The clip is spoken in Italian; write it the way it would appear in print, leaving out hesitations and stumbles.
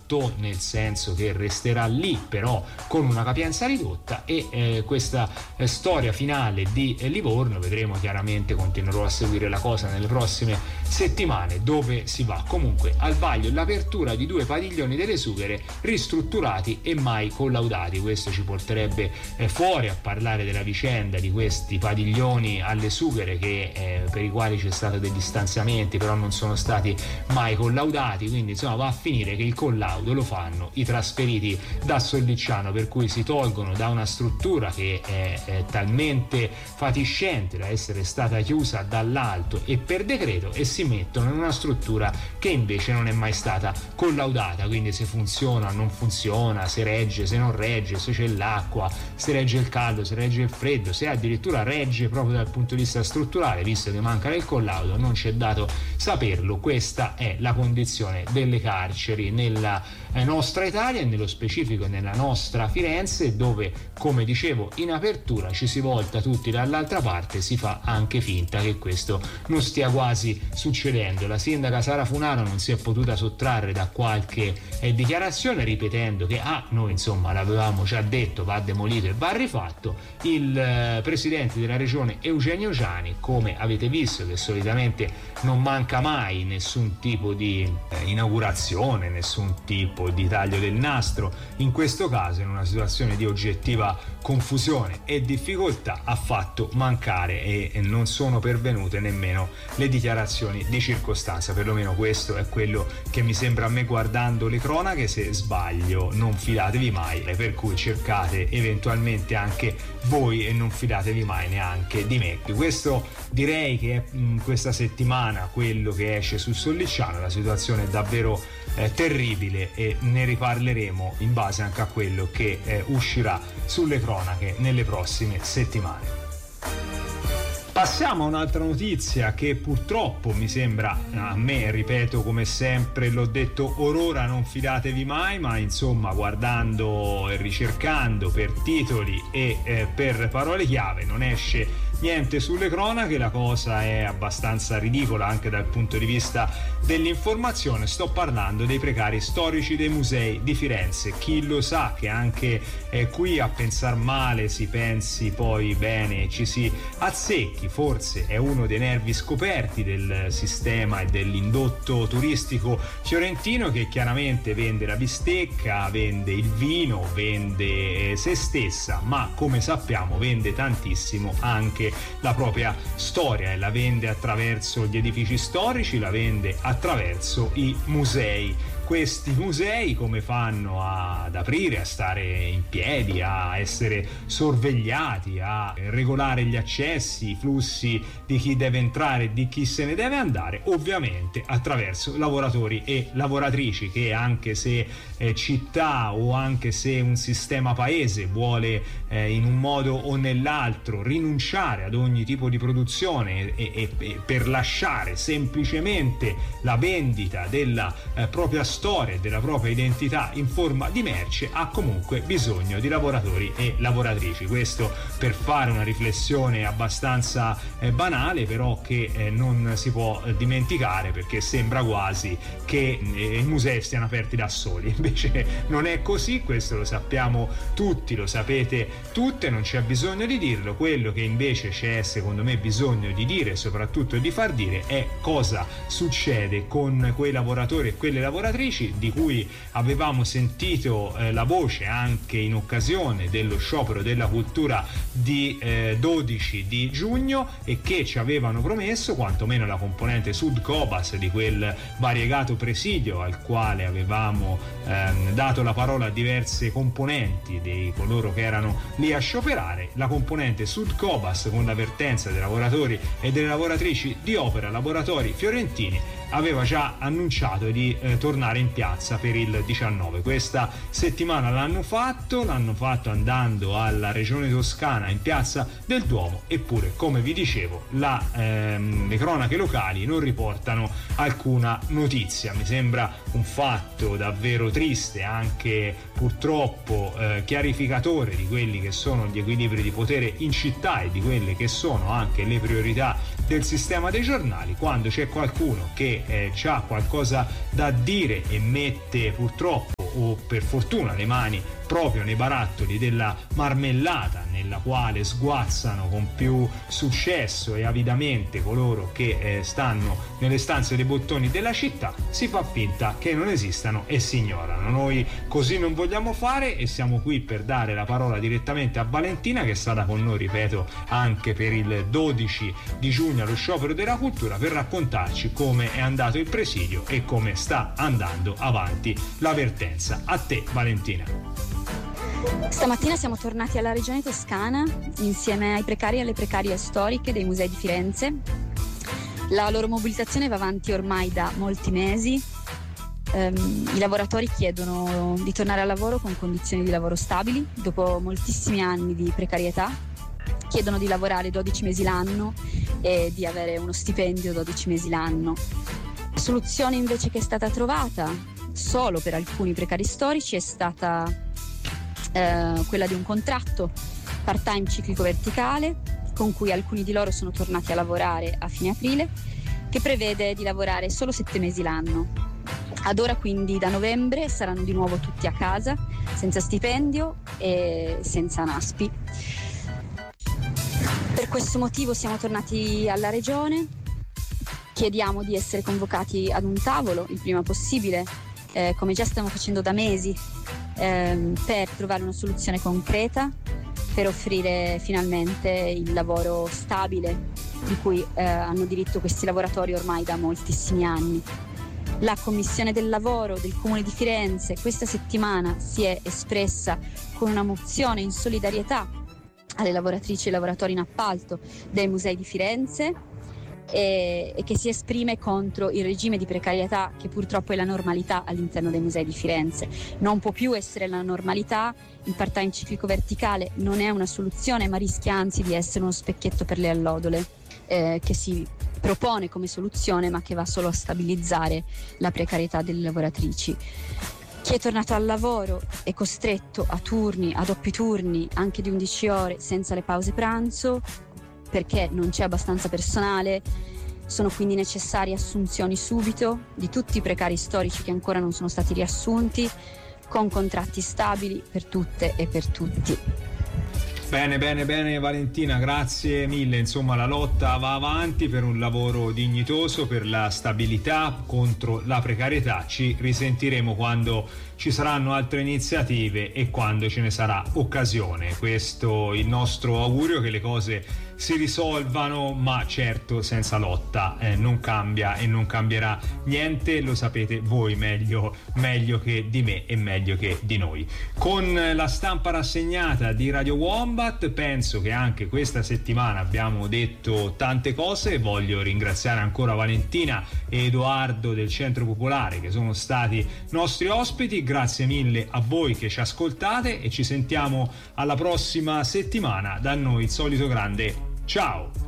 nel senso che resterà lì però con una capienza ridotta, e questa storia finale di Livorno vedremo chiaramente, continuerò a seguire la cosa nelle prossime settimane, dove si va. Comunque al vaglio l'apertura di 2 padiglioni delle Sughere ristrutturati e mai collaudati. Questo ci porterebbe fuori a parlare della vicenda di questi padiglioni alle Sughere per i quali c'è stato degli stanziamenti però non sono stati mai collaudati, quindi insomma va a finire che il collaudo lo fanno i trasferiti da Sollicciano, per cui si tolgono da una struttura che è talmente fatiscente da essere stata chiusa dall'alto e per decreto, e si mettono in una struttura che invece non è mai stata collaudata, quindi se funziona, non funziona, se regge, se non regge, se c'è l'acqua, se regge il caldo, se regge il freddo, se addirittura regge proprio dal punto di vista strutturale, visto che manca il collaudo, non c'è dato saperlo. Questa è la condizione delle carceri nella nostra Italia e nello specifico nella nostra Firenze, dove, come dicevo in apertura, ci si volta tutti dall'altra parte, si fa anche finta che questo non stia quasi succedendo. La sindaca Sara Funaro non si è potuta sottrarre da qualche dichiarazione, ripetendo che noi insomma l'avevamo già detto, va demolito e va rifatto. Il presidente della regione Eugenio Giani, come avete visto che solitamente non manca mai nessun tipo di inaugurazione, nessun tipo di taglio del nastro, in questo caso in una situazione di oggettiva confusione e difficoltà ha fatto mancare e non sono pervenute nemmeno le dichiarazioni di circostanza, perlomeno questo è quello che mi sembra a me guardando le cronache. Se sbaglio non fidatevi mai, per cui cercate eventualmente anche voi e non fidatevi mai neanche di me. Questo direi che è questa settimana quello che esce su Sollicciano. La situazione è davvero terribile e ne riparleremo in base anche a quello che uscirà sulle cronache nelle prossime settimane. Passiamo a un'altra notizia che purtroppo mi sembra, a me, ripeto come sempre, l'ho detto orora, non fidatevi mai, ma insomma guardando e ricercando per titoli e per parole chiave non esce niente sulle cronache. La cosa è abbastanza ridicola anche dal punto di vista dell'informazione. Sto parlando dei precari storici dei musei di Firenze. Chi lo sa che anche qui a pensar male si pensi poi bene, ci si azzecchi. Forse è uno dei nervi scoperti del sistema e dell'indotto turistico fiorentino, che chiaramente vende la bistecca, vende il vino, vende se stessa, ma come sappiamo vende tantissimo anche la propria storia, e la vende attraverso gli edifici storici, la vende attraverso i musei. Questi musei come fanno ad aprire, a stare in piedi, a essere sorvegliati, a regolare gli accessi, i flussi di chi deve entrare e di chi se ne deve andare? Ovviamente attraverso lavoratori e lavoratrici che, anche se città o anche se un sistema paese vuole in un modo o nell'altro rinunciare ad ogni tipo di produzione e per lasciare semplicemente la vendita della propria storia e della propria identità in forma di merce, ha comunque bisogno di lavoratori e lavoratrici. Questo per fare una riflessione abbastanza banale, però che non si può dimenticare, perché sembra quasi che i musei stiano aperti da soli. Invece non è così, questo lo sappiamo tutti, lo sapete tutte, non c'è bisogno di dirlo. Quello che invece c'è secondo me bisogno di dire e soprattutto di far dire è cosa succede con quei lavoratori e quelle lavoratrici di cui avevamo sentito la voce anche in occasione dello sciopero della cultura di 12 di giugno, e che ci avevano promesso, quantomeno la componente Sud Cobas di quel variegato presidio al quale avevamo dato la parola a diverse componenti di coloro che erano lì a scioperare. La componente Sud Cobas, con l'avvertenza dei lavoratori e delle lavoratrici di Opera Laboratori Fiorentini, aveva già annunciato di tornare in piazza per il 19. Questa settimana l'hanno fatto andando alla Regione Toscana in piazza del Duomo, eppure, come vi dicevo, le cronache locali non riportano alcuna notizia. Mi sembra un fatto davvero triste, anche purtroppo chiarificatore di quelli che sono gli equilibri di potere in città e di quelle che sono anche le priorità del sistema dei giornali, quando c'è qualcuno che ha qualcosa da dire e mette purtroppo o per fortuna le mani proprio nei barattoli della marmellata, nella quale sguazzano con più successo e avidamente coloro che stanno nelle stanze dei bottoni della città, si fa finta che non esistano e si ignorano. Noi così non vogliamo fare e siamo qui per dare la parola direttamente a Valentina, che è stata con noi, ripeto, anche per il 12 di giugno allo sciopero della cultura, per raccontarci come è andato il presidio e come sta andando avanti la vertenza. A te, Valentina. Stamattina siamo tornati alla regione Toscana insieme ai precari e alle precarie storiche dei musei di Firenze. La loro mobilitazione va avanti ormai da molti mesi. I lavoratori chiedono di tornare al lavoro con condizioni di lavoro stabili dopo moltissimi anni di precarietà. Chiedono di lavorare 12 mesi l'anno e di avere uno stipendio 12 mesi l'anno. La soluzione invece che è stata trovata solo per alcuni precari storici è stata quella di un contratto part-time ciclico verticale con cui alcuni di loro sono tornati a lavorare a fine aprile, che prevede di lavorare solo 7 mesi l'anno. Ad ora quindi da novembre saranno di nuovo tutti a casa, senza stipendio e senza NASPI. Per questo motivo siamo tornati alla regione, chiediamo di essere convocati ad un tavolo il prima possibile, come già stiamo facendo da mesi, per trovare una soluzione concreta, per offrire finalmente il lavoro stabile di cui hanno diritto questi lavoratori ormai da moltissimi anni. La Commissione del Lavoro del Comune di Firenze questa settimana si è espressa con una mozione in solidarietà alle lavoratrici e lavoratori in appalto dei musei di Firenze e che si esprime contro il regime di precarietà che purtroppo è la normalità all'interno dei musei di Firenze. Non può più essere la normalità, il part-time ciclico verticale non è una soluzione, ma rischia anzi di essere uno specchietto per le allodole che si propone come soluzione ma che va solo a stabilizzare la precarietà delle lavoratrici. Chi è tornato al lavoro è costretto a turni, a doppi turni, anche di 11 ore senza le pause pranzo, perché non c'è abbastanza personale. Sono quindi necessarie assunzioni subito di tutti i precari storici che ancora non sono stati riassunti, con contratti stabili per tutte e per tutti. Bene Valentina, grazie mille. Insomma, la lotta va avanti per un lavoro dignitoso, per la stabilità, contro la precarietà. Ci risentiremo quando ci saranno altre iniziative e quando ce ne sarà occasione. Questo è il nostro augurio, che le cose si risolvano, ma certo senza lotta non cambia e non cambierà niente, lo sapete voi meglio che di me e meglio che di noi. Con la stampa rassegnata di Radio Wombat penso che anche questa settimana abbiamo detto tante cose. Voglio ringraziare ancora Valentina e Edoardo del Centro Popolare, che sono stati nostri ospiti. Grazie mille a voi che ci ascoltate e ci sentiamo alla prossima settimana. Da noi il solito grande ciao!